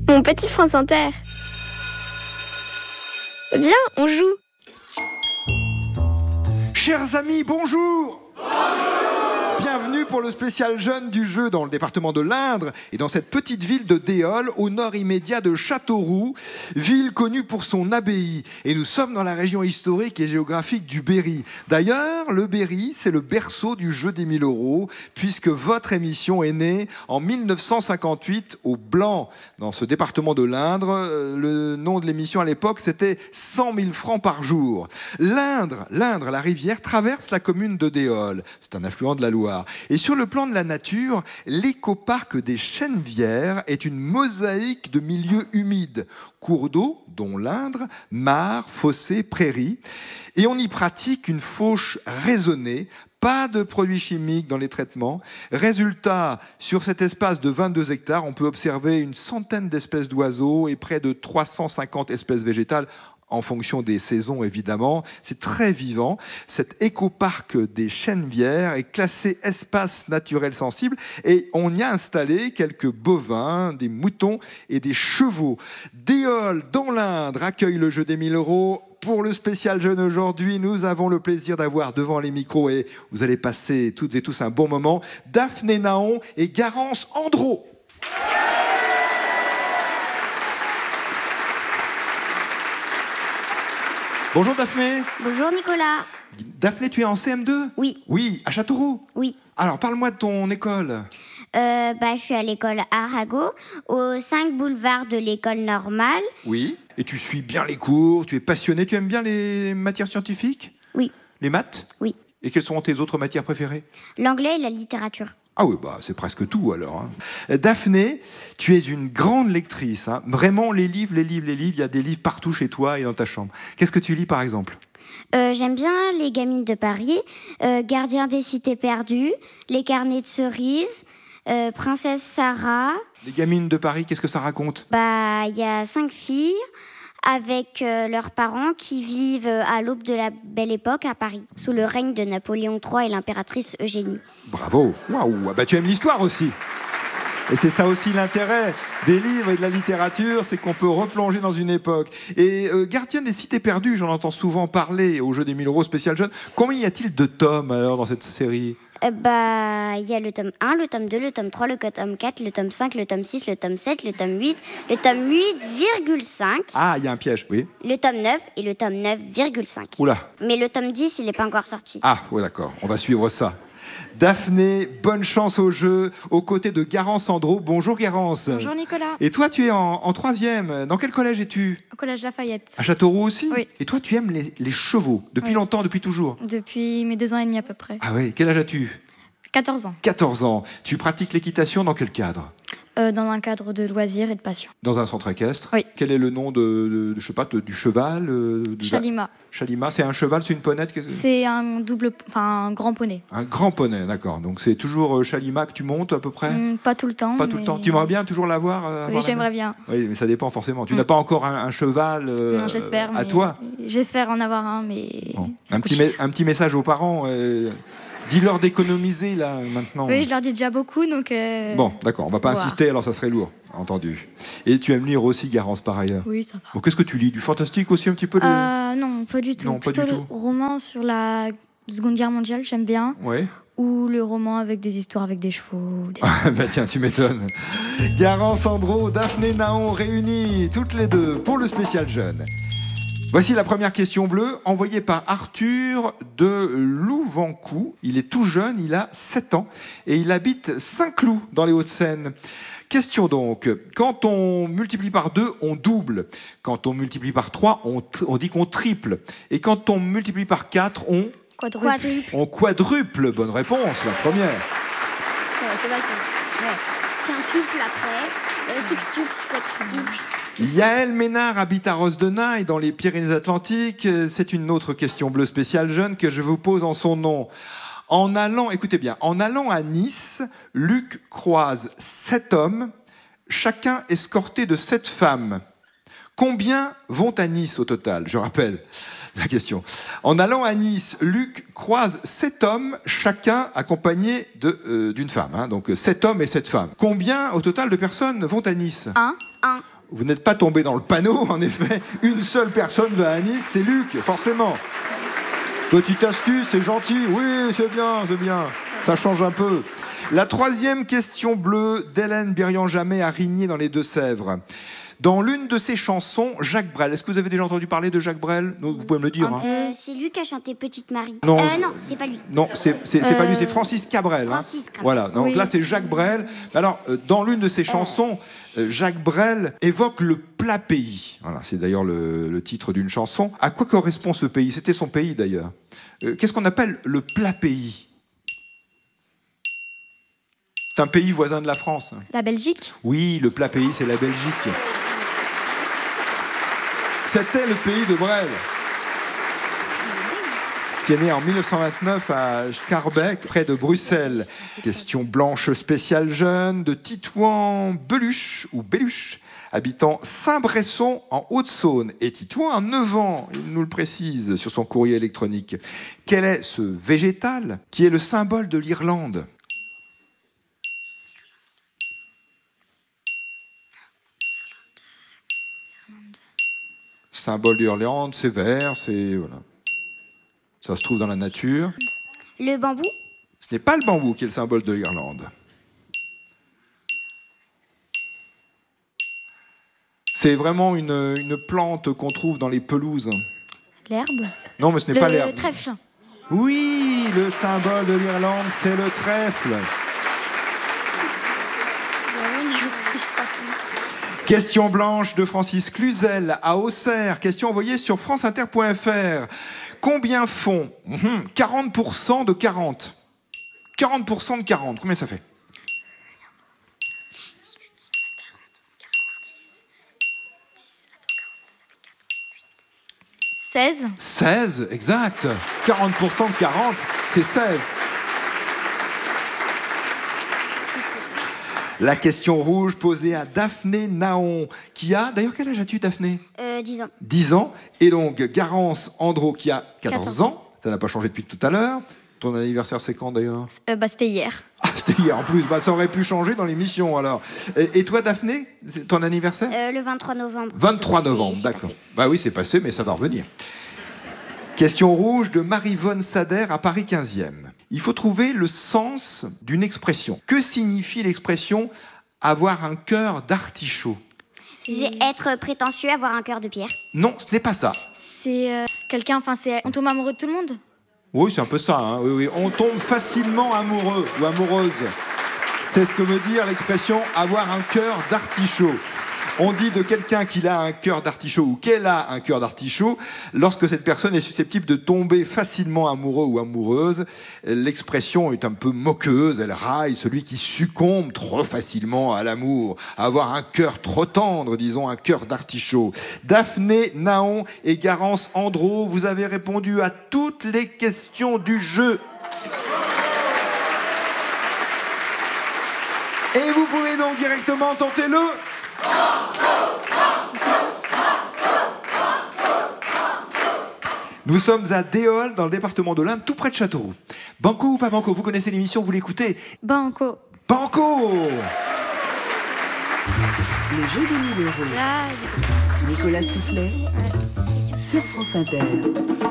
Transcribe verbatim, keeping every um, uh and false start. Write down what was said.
Mon petit France Inter. Viens, on joue. Chers amis, bonjour. Bienvenue pour le spécial jeune du jeu dans le département de l'Indre et dans cette petite ville de Déol, au nord immédiat de Châteauroux, ville connue pour son abbaye. Et nous sommes dans la région historique et géographique du Berry. D'ailleurs, le Berry, c'est le berceau du jeu des mille euros, puisque votre émission est née en mille neuf cent cinquante-huit au Blanc, dans ce département de l'Indre. Le nom de l'émission à l'époque, c'était cent mille francs par jour. L'Indre, l'Indre, la rivière, traverse la commune de Déol. C'est un affluent de la Loire. Et sur le plan de la nature, l'écoparc des Chenevières est une mosaïque de milieux humides, cours d'eau, dont l'Indre, mares, fossés, prairies. Et on y pratique une fauche raisonnée, pas de produits chimiques dans les traitements. Résultat, sur cet espace de vingt-deux hectares, on peut observer une centaine d'espèces d'oiseaux et près de trois cent cinquante espèces végétales, en fonction des saisons évidemment. C'est très vivant. Cet écoparc des Chenevières est classé espace naturel sensible et on y a installé quelques bovins, des moutons et des chevaux. Déol, dans l'Indre, accueille le jeu des mille euros. Pour le spécial jeune aujourd'hui, nous avons le plaisir d'avoir devant les micros, et vous allez passer toutes et tous un bon moment, Daphné Naon et Garance Andro. Bonjour Daphné. Bonjour Nicolas. Daphné, tu es en C M deux ? Oui. Oui, à Châteauroux ? Oui. Alors, parle-moi de ton école. Euh, bah, je suis à l'école Arago, au cinq boulevard de l'école normale. Oui. Et tu suis bien les cours, tu es passionné, tu aimes bien les matières scientifiques ? Oui. Les maths ? Oui. Et quelles sont tes autres matières préférées ? L'anglais et la littérature. Ah oui, bah, c'est presque tout alors. Hein. Daphné, tu es une grande lectrice. Hein. Vraiment, les livres, les livres, les livres, il y a des livres partout chez toi et dans ta chambre. Qu'est-ce que tu lis par exemple ? euh, J'aime bien Les Gamines de Paris, euh, Gardien des cités perdues, Les carnets de cerises, euh, Princesse Sarah. Les Gamines de Paris, qu'est-ce que ça raconte ? Bah, il y a cinq filles avec euh, leurs parents qui vivent à l'aube de la Belle Époque à Paris, sous le règne de Napoléon trois et l'impératrice Eugénie. Bravo. Waouh. Bah, tu aimes l'histoire aussi. Et c'est ça aussi l'intérêt des livres et de la littérature, c'est qu'on peut replonger dans une époque. Et euh, Gardien des cités perdues, j'en entends souvent parler au jeu des mille euros spécial jeune. Combien y a-t-il de tomes alors dans cette série ? Euh, bah, il y a le tome un, le tome deux, le tome trois, le tome quatre, le tome cinq, le tome six, le tome sept, le tome huit, le tome huit virgule cinq. Ah, il y a un piège, oui. Le tome neuf et le tome neuf virgule cinq. Oula. Mais le tome dix, il n'est pas encore sorti. Ah, ouais, d'accord, on va suivre ça. Daphné, bonne chance au jeu, aux côtés de Garance Andro. Bonjour Garance. Bonjour Nicolas. Et toi, tu es en, en troisième. Dans quel collège es-tu ? Au collège Lafayette. À Châteauroux aussi ? Oui. Et toi, tu aimes les, les chevaux, depuis Oui. longtemps, depuis toujours ? Depuis mes deux ans et demi à peu près. Ah oui, quel âge as-tu ? quatorze ans. quatorze ans. Tu pratiques l'équitation dans quel cadre ? Euh, dans un cadre de loisirs et de passion. Dans un centre équestre ? Oui. Quel est le nom de, de, de je sais pas, de- du cheval euh, de- Chalima. Chalima, c'est un cheval, c'est une ponette qu'est-ce- C'est un double, enfin un grand poney. Un grand poney, d'accord. Donc c'est toujours euh, Chalima que tu montes à peu près ? Hmm, pas tout le temps. Pas tout le mais- temps. Tu aimerais bien toujours l'avoir euh, Oui, avoir la j'aimerais main bien. Oui, mais ça dépend forcément. Tu Mm. n'as pas encore un, un cheval euh, Non, j'espère. à mais- toi ? J'espère en avoir un, mais. Bon. ça Un, coûte petit cher. me- un petit message aux parents. euh, Dis-leur d'économiser là maintenant. Oui, je leur dis déjà beaucoup, donc. euh, Bon, d'accord, on va pas Voilà. insister, alors ça serait lourd, entendu. Et tu aimes lire aussi, Garance, par ailleurs. Oui, ça va. Bon, qu'est-ce que tu lis ? Du fantastique aussi un petit peu de... Euh, non, pas du tout. Non, pas Plutôt du le tout. roman sur la Seconde Guerre mondiale, j'aime bien. Ouais. Ou le roman avec des histoires avec des chevaux. Des... Ah, bah tiens, tu m'étonnes. Garance Andro, Daphné Naon réunies toutes les deux pour le spécial jeune. Voici la première question bleue, envoyée par Arthur de Louvancou. Il est tout jeune, il a sept ans, et il habite Saint-Cloud, dans les Hauts-de-Seine. Question donc, quand on multiplie par deux, on double. Quand on multiplie par trois, on, t- on dit qu'on triple. Et quand on multiplie par quatre, on, Quadruple. Quadruple. on quadruple. Bonne réponse, la première. Ouais, c'est facile. Ouais. Quintuple après. Euh, sextuple, sextuple. Yaël Ménard habite à Rosdenay, dans les Pyrénées-Atlantiques. C'est une autre question bleue spéciale jeune que je vous pose en son nom. En allant, écoutez bien, en allant à Nice, Luc croise sept hommes, chacun escorté de sept femmes. Combien vont à Nice au total ? Je rappelle la question. En allant à Nice, Luc croise sept hommes, chacun accompagné de, euh, d'une femme. Hein, donc sept hommes et sept femmes. Combien au total de personnes vont à Nice ? Un. Un. Vous n'êtes pas tombé dans le panneau, en effet. Une seule personne va à Nice, c'est Luc, forcément. Petite astuce, c'est gentil. Oui, c'est bien, c'est bien. Ça change un peu. La troisième question bleue d'Hélène Birian-Jamet à Rigné dans les Deux-Sèvres. Dans l'une de ses chansons, Jacques Brel. Est-ce que vous avez déjà entendu parler de Jacques Brel? Vous pouvez me le dire. Hein. Euh, c'est lui qui a chanté Petite Marie. Non, euh, non, c'est pas lui. Non, c'est, c'est, c'est Euh... pas lui, c'est Francis Cabrel. Francis hein. Cabrel. Voilà, donc Oui. là c'est Jacques Brel. Alors, euh, dans l'une de ses chansons, euh, Jacques Brel évoque le plat pays. Voilà, c'est d'ailleurs le, le titre d'une chanson. À quoi correspond ce pays? C'était son pays d'ailleurs. Euh, qu'est-ce qu'on appelle le plat pays? C'est un pays voisin de la France. La Belgique? Oui, le plat pays, c'est la Belgique. C'était le pays de Brel, qui est né en mille neuf cent vingt-neuf à Schaerbeek, près de Bruxelles. Question blanche spéciale jeune de Titouan Beluche, ou Belluche, habitant Saint-Bresson en Haute-Saône. Et Titouan a neuf ans, il nous le précise sur son courrier électronique. Quel est ce végétal qui est le symbole de l'Irlande ? Symbole d'Irlande, c'est vert, c'est... Voilà. Ça se trouve dans la nature. Le bambou? Ce n'est pas le bambou qui est le symbole de l'Irlande. C'est vraiment une, une plante qu'on trouve dans les pelouses. L'herbe? Non, mais ce n'est Le pas l'herbe. trèfle. Oui, le symbole de l'Irlande, c'est le trèfle. Question blanche de Francis Cluzel à Auxerre. Question envoyée sur franceinter point f r. Combien font mmh, quarante pour cent de quarante? quarante pour cent de quarante, combien ça fait? seize. seize, exact. quarante pour cent de quarante, c'est seize. La question rouge posée à Daphné Naon, qui a... D'ailleurs, quel âge as-tu, Daphné? euh, dix ans. dix ans. Et donc, Garance Andro, qui a quatorze, quatorze ans. Ça n'a pas changé depuis tout à l'heure. Ton anniversaire, c'est quand, d'ailleurs? Euh, bah, c'était hier. Ah, c'était hier, en plus. Bah, ça aurait pu changer dans l'émission, alors. Et, et toi, Daphné, c'est ton anniversaire? Euh, le vingt-trois novembre. vingt-trois Donc, c'est- novembre, c'est d'accord. passé. Bah oui, c'est passé, mais ça va revenir. Question rouge de Marie-Vonne Sader à Paris quinzième. Il faut trouver le sens d'une expression. Que signifie l'expression « avoir un cœur d'artichaut » ? C'est être prétentieux, avoir un cœur de pierre. Non, ce n'est pas ça. C'est euh, quelqu'un, enfin, c'est. On tombe amoureux de tout le monde? Oui, c'est un peu ça. Hein. Oui, oui. On tombe facilement amoureux ou amoureuse. C'est ce que veut dire l'expression « avoir un cœur d'artichaut ». On dit de quelqu'un qu'il a un cœur d'artichaut ou qu'elle a un cœur d'artichaut lorsque cette personne est susceptible de tomber facilement amoureux ou amoureuse. L'expression est un peu moqueuse, elle raille celui qui succombe trop facilement à l'amour. Avoir un cœur trop tendre, disons un cœur d'artichaut. Daphné Naon et Garance Andro, vous avez répondu à toutes les questions du jeu. Et vous pouvez donc directement tenter le... Nous sommes à Déol, dans le département de l'Indre, tout près de Châteauroux. Banco ou pas Banco? Vous connaissez l'émission, vous l'écoutez? Banco. Banco! Le jeu des mille euros. Là, Nicolas Toufflet sur France Inter.